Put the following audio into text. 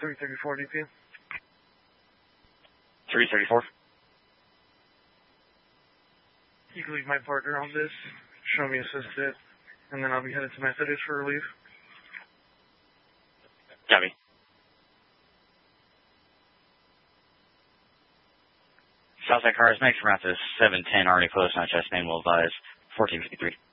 334 DP. 334. You can leave my partner on this, show me assisted, and then I'll be headed to Methodist for relief. Copy. Southside cars, next route to 710, already close, not chest name will advise, 1453.